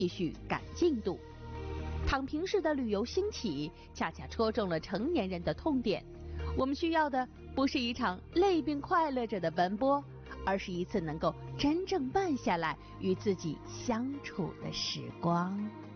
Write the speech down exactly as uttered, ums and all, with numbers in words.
必须赶进度。躺平式的旅游兴起，恰恰戳中了成年人的痛点。我们需要的不是一场累并快乐着的奔波，而是一次能够真正慢下来与自己相处的时光。